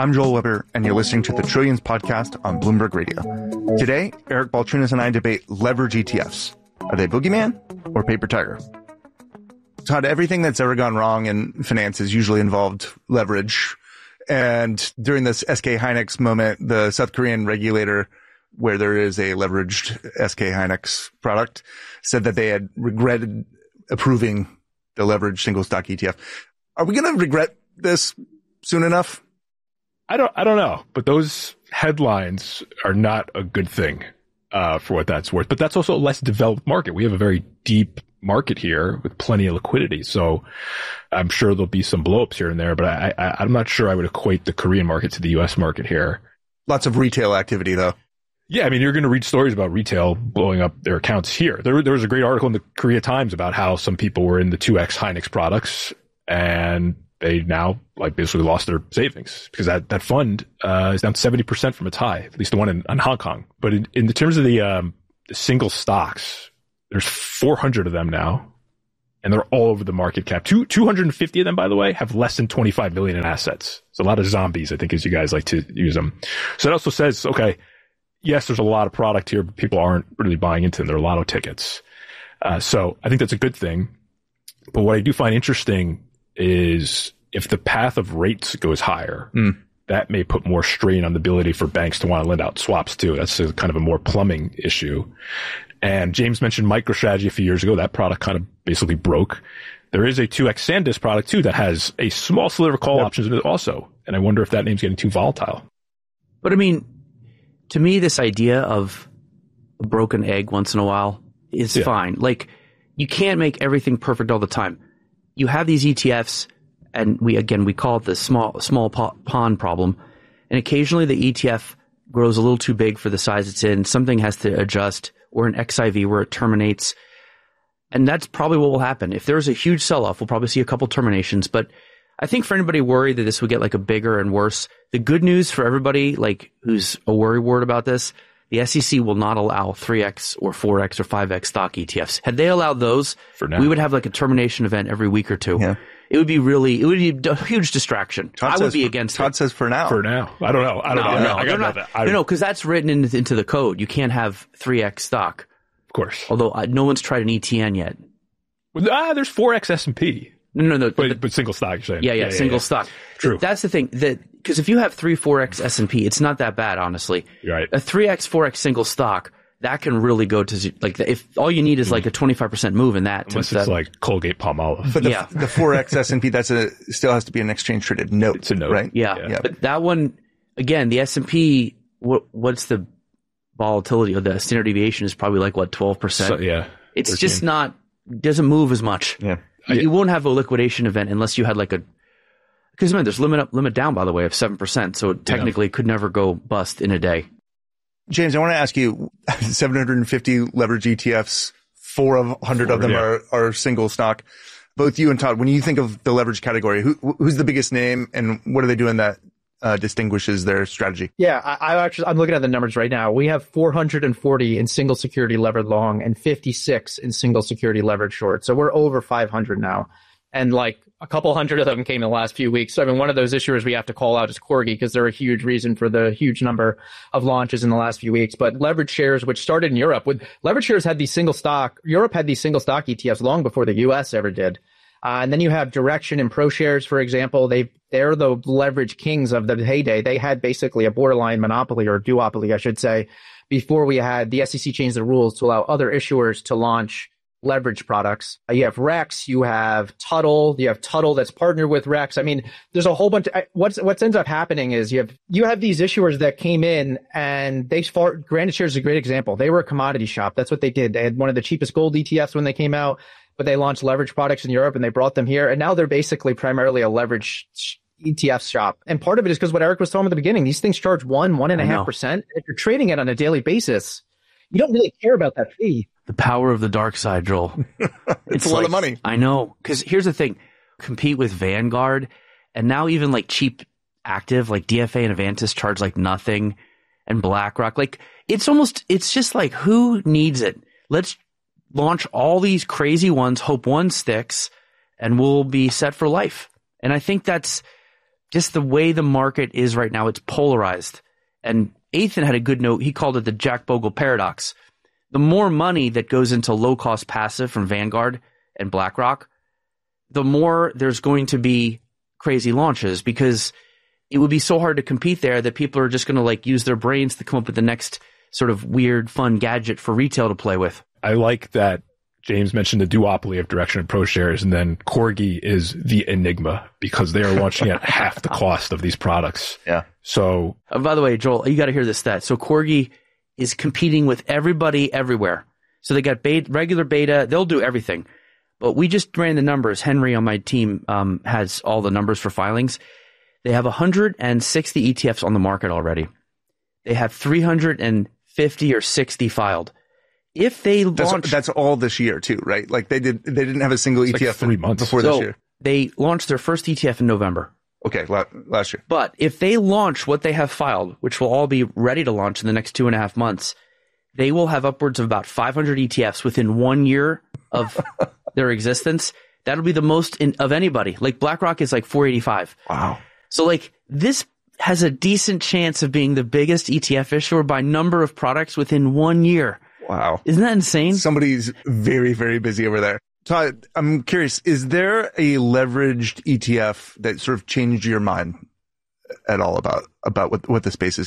I'm Joel Weber, and you're listening to the Trillions podcast on Bloomberg Radio. Today, Eric Balchunas and I debate leverage ETFs. Are they boogeyman or paper tiger? Todd, everything that's ever gone wrong in finance has usually involved leverage. And during this SK Hynix moment, the South Korean regulator, where there is a leveraged SK Hynix product, said that they had regretted approving the leveraged single stock ETF. Are we going to regret this soon enough? I don't know, but those headlines are not a good thing for what that's worth. But that's also a less developed market. We have a very deep market here with plenty of liquidity. So I'm sure there'll be some blowups here and there, but I'm not sure I would equate the Korean market to the U.S. market here. Lots of retail activity, though. Yeah, I mean, you're going to read stories about retail blowing up their accounts here. There was a great article in the Korea Times about how some people were in the 2X Hynix products and they now basically lost their savings because that fund is down 70% from its high, at least the one in Hong Kong. But in the terms of the single stocks, there's 400 of them now, and they're all over the market cap. 250 of them, by the way, have less than 25 million in assets. So a lot of zombies, I think, as you guys like to use them. So it also says, okay, yes, there's a lot of product here, but people aren't really buying into them. There are lotto tickets. So I think that's a good thing. But what I do find interesting is if the path of rates goes higher, that may put more strain on the ability for banks to want to lend out swaps too. That's kind of a more plumbing issue. And James mentioned MicroStrategy a few years ago. That product kind of basically broke. There is a 2X SanDisk product too that has a small sliver of call options in it also. And I wonder if that name's getting too volatile. But I mean, to me, this idea of a broken egg once in a while is fine. Like, you can't make everything perfect all the time. You have these ETFs, and we call it the small pond problem. And occasionally the ETF grows a little too big for the size it's in. Something has to adjust, or an XIV where it terminates. And that's probably what will happen. If there's a huge sell-off, we'll probably see a couple terminations. But I think for anybody worried that this would get like a bigger and worse, the good news for everybody who's a worry word about this, the SEC will not allow 3X or 4X or 5X stock ETFs. Had they allowed those, for now, we would have like a termination event every week or two. Yeah. It would be a huge distraction. I would be against it. Todd says for now. For now. I don't know. No, because that's written into the code. You can't have 3X stock. Of course. Although no one's tried an ETN yet. Well, there's 4X S&P. No. But single stock, you're saying. Yeah, single stock. True. That's the thing. Because if you have 3-4X S&P, it's not that bad, honestly. You're right. A 3X, 4X single stock, that can really go to, if all you need is like a 25% move in that. Unless it's like Colgate Palmolive. But the 4X S&P, still has to be an exchange traded note. It's a note. Right? Yeah. But that one, again, the S&P, what's the volatility, or the standard deviation is probably 12%. So, yeah. It's 13. Just doesn't move as much. Yeah. You won't have a liquidation event unless you had because there's limit up, limit down, by the way, of 7%. So technically it could never go bust in a day. James, I want to ask you, 750 leverage ETFs, 400 of them are single stock. Both you and Todd, when you think of the leverage category, who's the biggest name and what are they doing that distinguishes their strategy? Yeah, I'm looking at the numbers right now. We have 440 in single security levered long and 56 in single security levered short. So we're over 500 now. And a couple hundred of them came in the last few weeks. So I mean, one of those issuers we have to call out is Corgi because they're a huge reason for the huge number of launches in the last few weeks. But leverage shares, which started in Europe, leverage shares had these single stock. Europe had these single stock ETFs long before the US ever did. And then you have Direction and ProShares, for example. They're the leverage kings of the heyday. They had basically a borderline monopoly, or duopoly, I should say, before the SEC changed the rules to allow other issuers to launch leverage products. You have Rex, you have Tuttle, that's partnered with Rex. I mean, there's a whole bunch. What ends up happening is you have these issuers that came in and Granite Shares is a great example. They were a commodity shop. That's what they did. They had one of the cheapest gold ETFs when they came out, but they launched leverage products in Europe and they brought them here. And now they're basically primarily a leverage ETF shop. And part of it is because what Eric was talking at the beginning, these things charge 1.5%. If you're trading it on a daily basis, you don't really care about that fee. The power of the dark side, Joel. It's a lot of money. I know. Because here's the thing. Compete with Vanguard, and now even cheap active, DFA and Avantis charge nothing, and BlackRock. It's just who needs it? Let's launch all these crazy ones, hope one sticks, and we'll be set for life. And I think that's just the way the market is right now, it's polarized. And Ethan had a good note. He called it the Jack Bogle paradox. The more money that goes into low-cost passive from Vanguard and BlackRock, the more there's going to be crazy launches, because it would be so hard to compete there that people are just going to like use their brains to come up with the next sort of weird, fun gadget for retail to play with. I like that James mentioned the duopoly of Direction and ProShares, and then Corgi is the enigma because they are launching at half the cost of these products. Yeah. So, by the way, Joel, you got to hear this stat. So Corgi is competing with everybody everywhere. So they got regular beta. They'll do everything. But we just ran the numbers. Henry on my team has all the numbers for filings. They have 160 ETFs on the market already. They have 350 or 60 filed. If they launch, that's all this year too, right? Like they didn't have a single ETF like 3 months before this year. They launched their first ETF in November. Okay, last year. But if they launch what they have filed, which will all be ready to launch in the next 2.5 months, they will have upwards of about 500 ETFs within 1 year of their existence. That'll be the most of anybody. Like BlackRock is like 485. Wow. So like this has a decent chance of being the biggest ETF issuer by number of products within 1 year. Wow. Isn't that insane? Somebody's very, very busy over there. Todd, I'm curious, is there a leveraged ETF that sort of changed your mind at all about what the space is